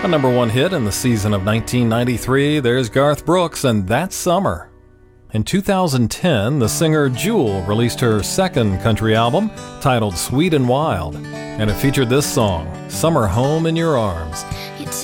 A number one hit in the season of 1993, there's Garth Brooks and That Summer. In 2010, the singer Jewel released her second country album titled Sweet and Wild, and it featured this song, Summer Home in Your Arms.